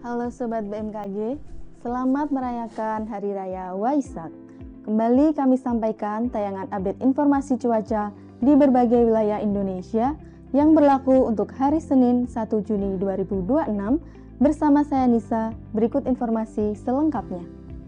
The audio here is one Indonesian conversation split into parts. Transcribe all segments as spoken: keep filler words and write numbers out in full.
Halo Sobat B M K G, selamat merayakan Hari Raya Waisak. Kembali kami sampaikan tayangan update informasi cuaca di berbagai wilayah Indonesia yang berlaku untuk hari Senin satu Juni dua ribu dua puluh enam bersama saya Nisa. Berikut informasi selengkapnya.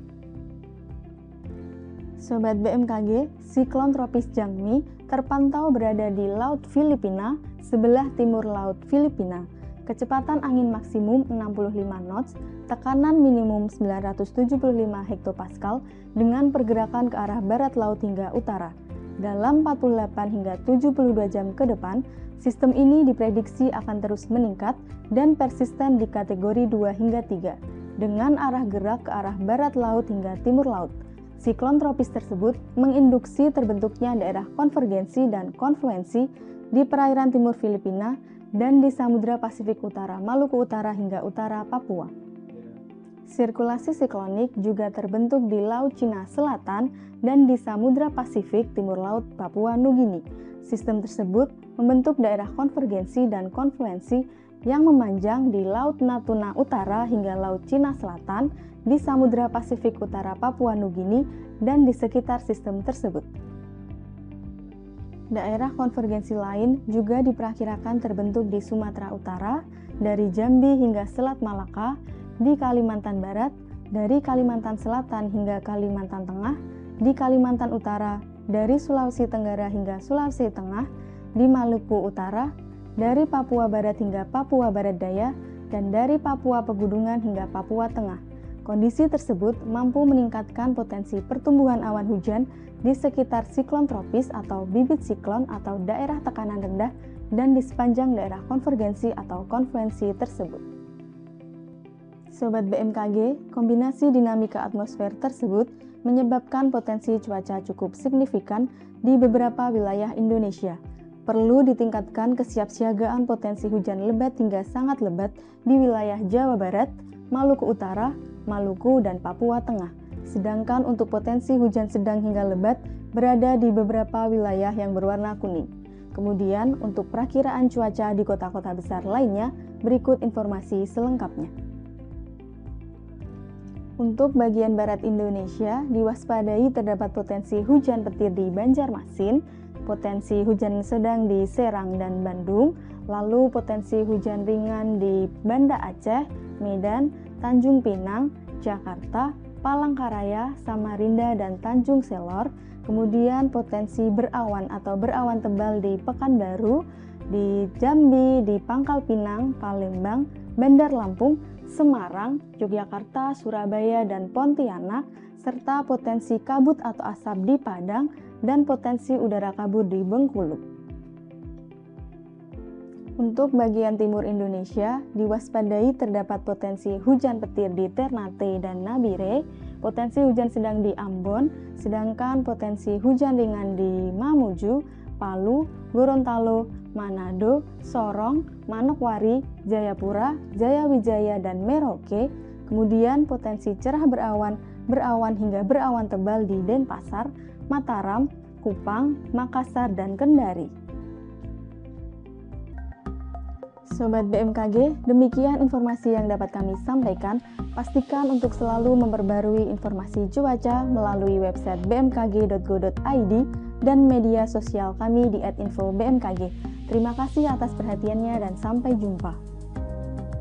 Sobat B M K G, siklon tropis Jangmi terpantau berada di Laut Filipina, sebelah timur Laut Filipina. Kecepatan angin maksimum enam puluh lima knots, tekanan minimum sembilan ratus tujuh puluh lima hektopascal dengan pergerakan ke arah barat laut hingga utara. Dalam empat puluh delapan hingga tujuh puluh dua jam ke depan, sistem ini diprediksi akan terus meningkat dan persisten di kategori dua hingga tiga dengan arah gerak ke arah barat laut hingga timur laut. Siklon tropis tersebut menginduksi terbentuknya daerah konvergensi dan konfluensi di perairan timur Filipina dan di Samudra Pasifik Utara, Maluku Utara hingga utara Papua. Sirkulasi siklonik juga terbentuk di Laut Cina Selatan dan di Samudra Pasifik Timur Laut Papua Nugini. Sistem tersebut membentuk daerah konvergensi dan konfluensi yang memanjang di Laut Natuna Utara hingga Laut Cina Selatan, di Samudra Pasifik Utara Papua Nugini, dan di sekitar sistem tersebut. Daerah konvergensi lain juga diperkirakan terbentuk di Sumatera Utara, dari Jambi hingga Selat Malaka, di Kalimantan Barat, dari Kalimantan Selatan hingga Kalimantan Tengah, di Kalimantan Utara, dari Sulawesi Tenggara hingga Sulawesi Tengah, di Maluku Utara, dari Papua Barat hingga Papua Barat Daya, dan dari Papua Pegunungan hingga Papua Tengah. Kondisi tersebut mampu meningkatkan potensi pertumbuhan awan hujan di sekitar siklon tropis atau bibit siklon atau daerah tekanan rendah dan di sepanjang daerah konvergensi atau konfluensi tersebut. Sobat B M K G, kombinasi dinamika atmosfer tersebut menyebabkan potensi cuaca cukup signifikan di beberapa wilayah Indonesia. Perlu ditingkatkan kesiapsiagaan potensi hujan lebat hingga sangat lebat di wilayah Jawa Barat, Maluku Utara, Maluku, dan Papua Tengah. Sedangkan untuk potensi hujan sedang hingga lebat berada di beberapa wilayah yang berwarna kuning. Kemudian untuk perakiraan cuaca di kota-kota besar lainnya, berikut informasi selengkapnya. Untuk bagian barat Indonesia, diwaspadai terdapat potensi hujan petir di Banjarmasin, potensi hujan sedang di Serang dan Bandung, lalu potensi hujan ringan di Banda Aceh, Medan, Tanjung Pinang, Jakarta, Palangkaraya, Samarinda, dan Tanjung Selor. Kemudian potensi berawan atau berawan tebal di Pekanbaru, di Jambi, di Pangkal Pinang, Palembang, Bandar Lampung, Semarang, Yogyakarta, Surabaya, dan Pontianak, serta potensi kabut atau asap di Padang dan potensi udara kabut di Bengkulu. Untuk bagian timur Indonesia, diwaspadai terdapat potensi hujan petir di Ternate dan Nabire, potensi hujan sedang di Ambon, sedangkan potensi hujan ringan di Mamuju, Palu, Gorontalo, Manado, Sorong, Manokwari, Jayapura, Jayawijaya, dan Merauke. Kemudian potensi cerah berawan, berawan hingga berawan tebal di Denpasar, Mataram, Kupang, Makassar, dan Kendari. Sobat B M K G, demikian informasi yang dapat kami sampaikan. Pastikan untuk selalu memperbarui informasi cuaca melalui website b m k g dot go dot i d dan media sosial kami di et info b m k g. Terima kasih atas perhatiannya dan sampai jumpa.